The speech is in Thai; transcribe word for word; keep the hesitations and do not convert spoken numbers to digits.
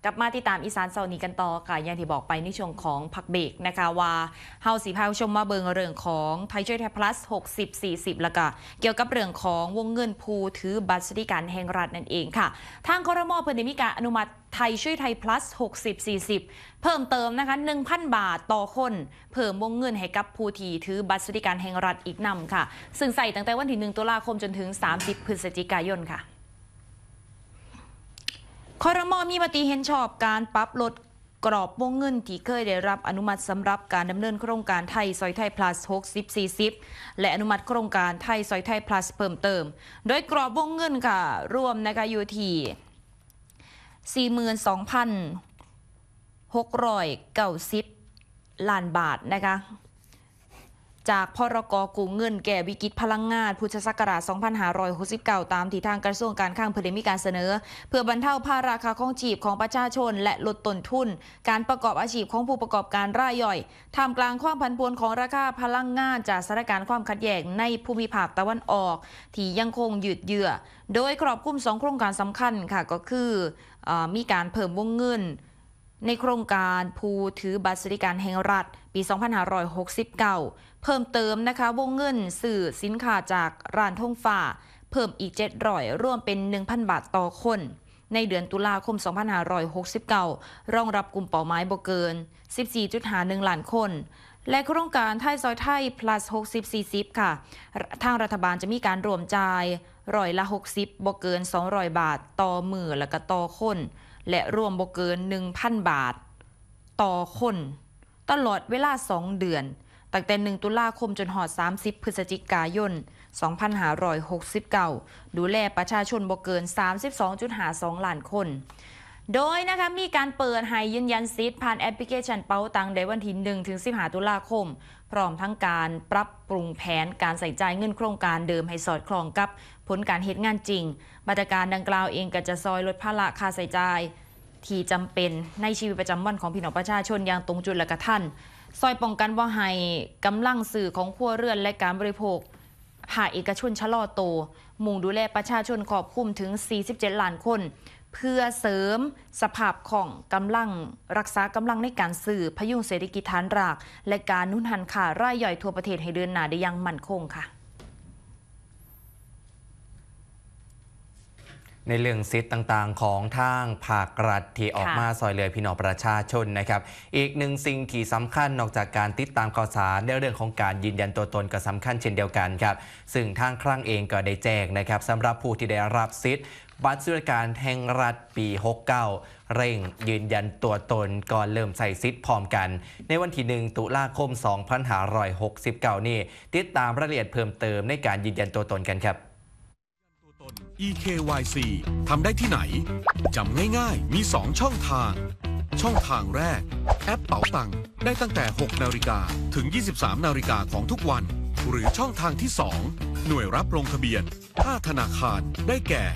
ลับมาติดตามอีสานเสาร์นี้กันต่อค่ะอย่างที่บอกไปในช่วงของพักเบรกนะคะว่าเฮาสีพาชมมาเบิงเรื่องของไทยช่วยไทย plus หกสิบ สี่สิบแล้วก็เกี่ยวกับเรื่องของวงเงินผู้ถือบัตรสวัสดิการแห่งรัฐนั่นเองค่ะทางครม.เพิ่นได้มีการอนุมัติไทยช่วยไทย plus หกสิบ สี่สิบเพิ่มเติมนะคะ หนึ่งพัน บาทต่อคนเพิ่มวงเงินให้กับผู้ที่ถือบัตรสวัสดิการแห่งรัฐอีกนำค่ะซึ่งใส่ตั้งแต่วันที่หนึ่งตุลาคมจนถึงสามสิบพฤศจิกายนค่ะครม.มีมติเห็นชอบการปรับลดกรอบวงเงินที่เคยได้รับอนุมัติสำหรับการดำเนินโครงการไทยซอยไทย plus หกสิบ สี่สิบและอนุมัติโครงการไทยซอยไทย plus เพิ่มเติมโดยกรอบวงเงินค่ะรวมนะคะอยู่ที่ สี่หมื่นสองพันหกร้อยเก้าสิบ ล้านบาทนะคะจากพรก.กู้เงินแก้วิกฤตพลังงานพุทธศักราช สองพันห้าร้อยหกสิบเก้า ตามที่ทางกระทรวงการคลังเพิ่นได้มีการเสนอเพื่อบรรเทาภาระค่าครองชีพของประชาชนและลดต้นทุนการประกอบอาชีพของผู้ประกอบการรายย่อยท่ามกลางความผันผวนของราคาพลังงานจากสถานการณ์ความขัดแย้งในภูมิภาคตะวันออกที่ยังคงยืดเยื้อโดยครอบคลุมสองโครงการสำคัญค่ะก็คือมีการเพิ่มวงเงินในโครงการผู้ถือบัตรสวัสดิการแห่งรัฐปี สองพันห้าร้อยหกสิบเก้า เพิ่มเติมนะคะวงเงินสื่อสินค้าจากร้านท่องฟ้าเพิ่มอีกเจ็ดร้อยรวมเป็น หนึ่งพัน บาทต่อคนในเดือนตุลาคม สองพันห้าร้อยหกสิบเก้ารองรับกลุ่มเป้าหมายบ่เกิน สิบสี่จุดห้าหนึ่ง ล้านคนและโครงการไทยซอยไทย plus หกสิบ สี่สิบค่ะทางรัฐบาลจะมีการรวมจ่ายร้อยละหกสิบบ่เกินสองร้อยบาทต่อมื้อและก็ต่อคนและรวมบ่เกิน หนึ่งพัน บาทต่อคนตลอดเวลาสองเดือนตั้งแต่หนึ่งตุลาคมจนหอดสามสิบพฤศจิกายน สองพันห้าร้อยหกสิบเก้าดูแลประชาชนบ่เกิน สามสิบสองจุดห้าสอง ล้านคนโดยนะคะมีการเปิดให้ยืนยันสิทธิ์ผ่านแอปพลิเคชันเป๋าตังในวันที่หนึ่งถึงสิบห้าตุลาคมพร้อมทั้งการปรับปรุงแผนการใส่ใจเงินโครงการเดิมให้สอดคล้องกับผลการเฮ็ดงานจริงมาตรการดังกล่าวเองก็จะซอยลดภาระค่าใช้จ่ายที่จำเป็นในชีวิตประจำวันของพี่น้องประชาชนอย่างตรงจุดและกระทันซอยป้องกันว่าให้กำลังสื่อของครัวเรือนและการบริโภคภาคเอกชนชะลอโตมุ่งดูแลประชาชนครอบคลุมถึงสี่สิบเจ็ดล้านคนเพื่อเสริมสภาพของกำลังรักษากำลังในการสื่อพยุงเศรษฐกิจฐานรากและการนุ่นหันค่ารายย่อยทั่วประเทศให้เดินหน้าได้อย่างมั่นคงค่ะในเรื่องสิทธิ์ต่างๆของทางภาครัฐที่ออกมาซอยเหลือพี่น้องประชาชนนะครับอีกหนึ่งสิ่งที่สำคัญนอกจากการติดตามข่าวสารในเรื่องของการยืนยันตัวตนก็สำคัญเช่นเดียวกันครับซึ่งทางคลังเองก็ได้แจ้งนะครับสำหรับผู้ที่ได้รับสิทธิ์บัตรสวัสดิการแห่งรัฐปีหกสิบเก้าเร่งยืนยันตัวตนก่อนเริ่มใส่สิทธิ์พร้อมกันในวันที่หนึ่งตุลาคมสองพันห้าร้อยหกสิบเก้านี้ติดตามรายละเอียดเพิ่มเติมในการยืนยันตัวตนกันครับอี เค วาย ซี ทำได้ที่ไหนจำง่ายๆมีสองช่องทางช่องทางแรกแอปเป๋าตังได้ตั้งแต่หกนาฬิกาถึงยี่สิบสามนาฬิกาของทุกวันหรือช่องทางที่สองหน่วยรับลงทะเบียนห้าธนาคารได้แก่